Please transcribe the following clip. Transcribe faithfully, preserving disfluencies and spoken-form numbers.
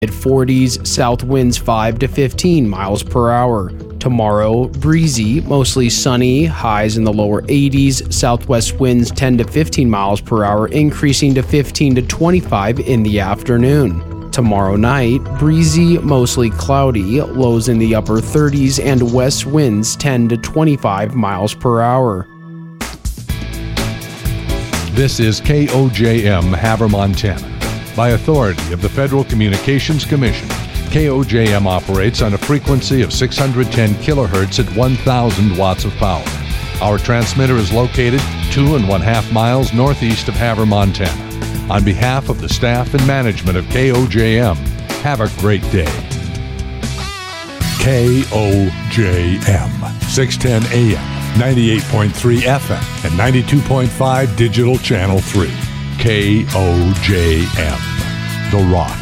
mid-forties, south winds five to fifteen miles per hour. Tomorrow, breezy, mostly sunny, highs in the lower eighties, southwest winds ten to fifteen miles per hour, increasing to fifteen to twenty-five in the afternoon. Tomorrow night, breezy, mostly cloudy, lows in the upper thirties, and west winds ten to twenty-five miles per hour. This is K O J M Havre, Montana. By authority of the Federal Communications Commission, K O J M operates on a frequency of six hundred ten kilohertz at one thousand watts of power. Our transmitter is located two and one half miles northeast of Havre, Montana. On behalf of the staff and management of K O J M, have a great day. K O J M, six ten A M, ninety-eight point three F M, and ninety-two point five Digital Channel three. K O J M, The Rock.